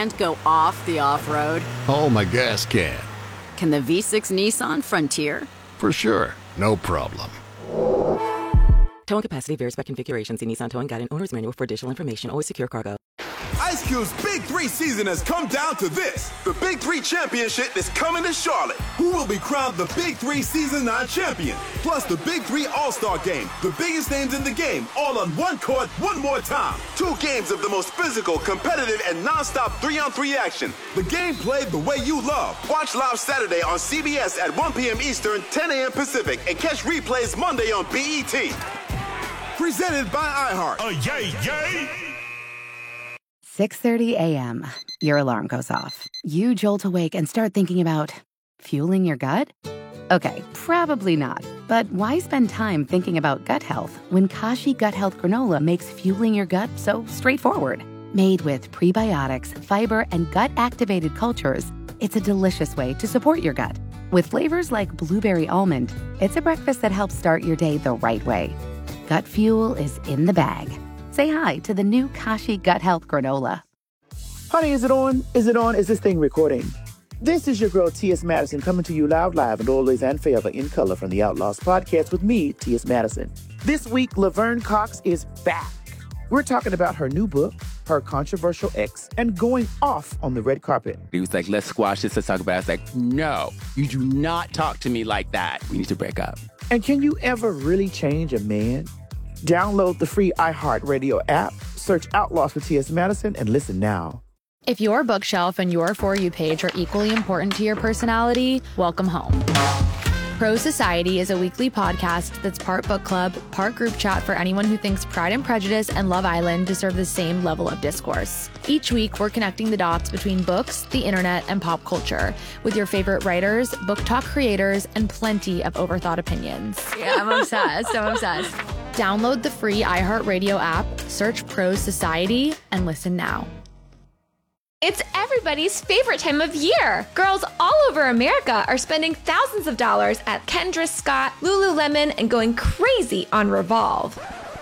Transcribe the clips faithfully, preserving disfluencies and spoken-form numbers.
can't go off the off-road? Oh, my gas can. Can the V six Nissan Frontier? For sure. No problem. Towing capacity varies by configuration. See Nissan Towing Guide and Owner's Manual for additional information. Always secure cargo. Ice Cube's Big Three season has come down to this. The Big Three Championship is coming to Charlotte. Who will be crowned the Big Three Season nine champion? Plus the Big Three All-Star Game. The biggest names in the game, all on one court, one more time. Two games of the most physical, competitive, and non-stop three-on-three action. The game played the way you love. Watch live Saturday on C B S at one p.m. Eastern, ten a.m. Pacific, and catch replays Monday on B E T. Presented by iHeart. Oh, yay, yay! six thirty a.m. Your alarm goes off. You jolt awake and start thinking about fueling your gut? Okay, probably not. But why spend time thinking about gut health when Kashi Gut Health Granola makes fueling your gut so straightforward? Made with prebiotics, fiber, and gut-activated cultures, it's a delicious way to support your gut. With flavors like blueberry almond, it's a breakfast that helps start your day the right way. Gut fuel is in the bag. Say hi to the new Kashi Gut Health Granola. Honey, is it on? Is it on? Is this thing recording? This is your girl, T S. Madison, coming to you loud, live, and always and forever in color from the Outlaws podcast with me, T S. Madison. This week, Laverne Cox is back. We're talking about her new book, her controversial ex, and going off on the red carpet. He was like, let's squash this, let's talk about it. I was like, no, you do not talk to me like that. We need to break up. And can you ever really change a man? Download the free iHeartRadio app, search Outlaws with T S. Madison, and listen now. If your bookshelf and your For You page are equally important to your personality, welcome home. Pro Society is a weekly podcast that's part book club, part group chat for anyone who thinks Pride and Prejudice and Love Island deserve the same level of discourse. Each week, we're connecting the dots between books, the internet, and pop culture with your favorite writers, book talk creators, and plenty of overthought opinions. Yeah, I'm obsessed. I'm obsessed. Download the free iHeartRadio app, search Pro Society, and listen now. It's everybody's favorite time of year. Girls all over America are spending thousands of dollars at Kendra Scott, Lululemon, and going crazy on Revolve.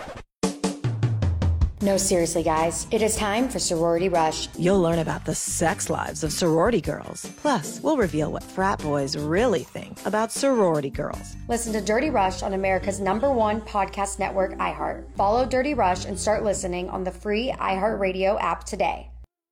No, seriously, guys. It is time for Sorority Rush. You'll learn about the sex lives of sorority girls. Plus, we'll reveal what frat boys really think about sorority girls. Listen to Dirty Rush on America's number one podcast network, iHeart. Follow Dirty Rush and start listening on the free iHeartRadio app today.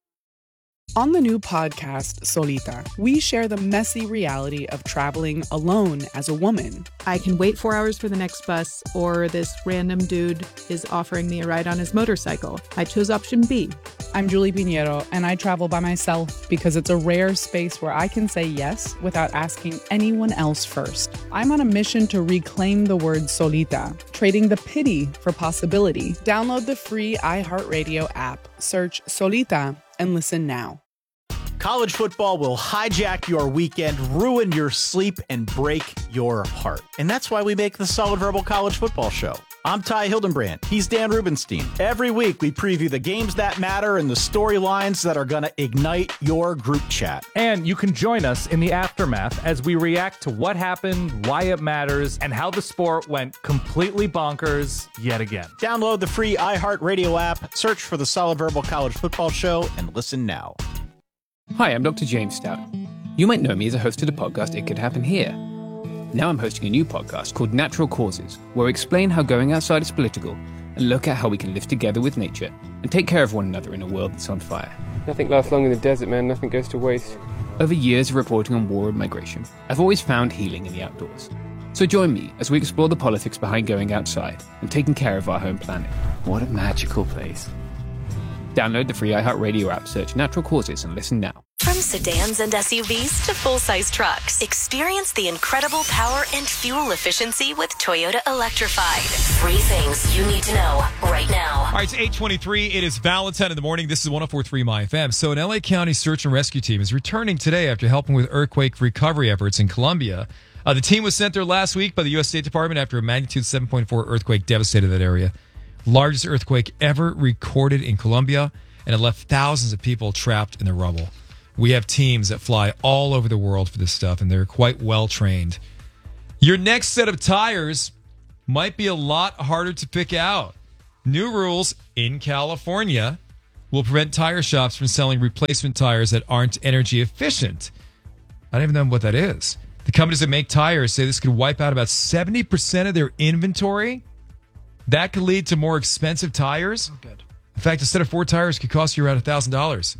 On the new podcast, Solita, we share the messy reality of traveling alone as a woman. I can wait four hours for the next bus, or this random dude is offering me a ride on his motorcycle. I chose option B. I'm Julie Pinheiro, and I travel by myself because it's a rare space where I can say yes without asking anyone else first. I'm on a mission to reclaim the word solita, trading the pity for possibility. Download the free iHeartRadio app, search Solita, and listen now. College football will hijack your weekend, ruin your sleep, and break your heart. And that's why we make the Solid Verbal College Football Show. I'm Ty Hildenbrand. He's Dan Rubenstein. Every week, we preview the games that matter and the storylines that are going to ignite your group chat. And you can join us in the aftermath as we react to what happened, why it matters, and how the sport went completely bonkers yet again. Download the free iHeartRadio app, search for the Solid Verbal College Football Show, and listen now. Hi, I'm Doctor James Stout. You might know me as a host of the podcast It Could Happen Here. Now I'm hosting a new podcast called Natural Causes, where we explain how going outside is political and look at how we can live together with nature and take care of one another in a world that's on fire. Nothing lasts long in the desert, man. Nothing goes to waste. Over years of reporting on war and migration, I've always found healing in the outdoors. So join me as we explore the politics behind going outside and taking care of our home planet. What a magical place. Download the free iHeartRadio app, search Natural Causes, and listen now. From sedans and S U Vs to full-size trucks, experience the incredible power and fuel efficiency with Toyota Electrified. Three things you need to know right now. All right, it's eight twenty-three. It is Valentine in the morning. This is one oh four point three My F M. So an L A County search and rescue team is returning today after helping with earthquake recovery efforts in Colombia. Uh, the team was sent there last week by the U S State Department after a magnitude seven point four earthquake devastated that area. Largest earthquake ever recorded in Colombia, and it left thousands of people trapped in the rubble. We have teams that fly all over the world for this stuff, and they're quite well trained. Your next set of tires might be a lot harder to pick out. New rules in California will prevent tire shops from selling replacement tires that aren't energy efficient. I don't even know what that is. The companies that make tires say this could wipe out about seventy percent of their inventory. That could lead to more expensive tires. Oh, good. In fact, a set of four tires could cost you around one thousand dollars.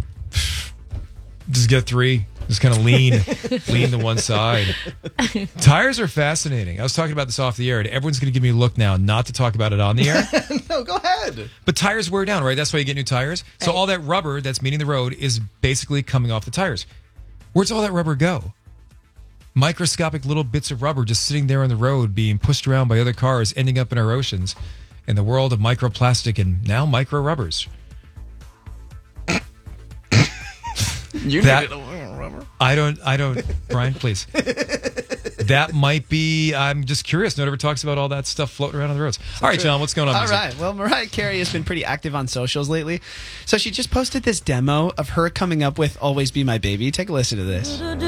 Just get three. Just kind of lean, lean to one side. Tires are fascinating. I was talking about this off the air, and everyone's going to give me a look now not to talk about it on the air. No, go ahead. But tires wear down, right? That's why you get new tires. So all that rubber that's meeting the road is basically coming off the tires. Where's all that rubber go? Microscopic little bits of rubber just sitting there on the road being pushed around by other cars, ending up in our oceans in the world of microplastic and now micro rubbers. You that, needed a little rubber. I don't, I don't, Brian, please. That might be, I'm just curious. No one ever talks about all that stuff floating around on the roads. So all right, true. John, what's going on? All music? right. Well, Mariah Carey has been pretty active on socials lately. So she just posted this demo of her coming up with Always Be My Baby. Take a listen to this.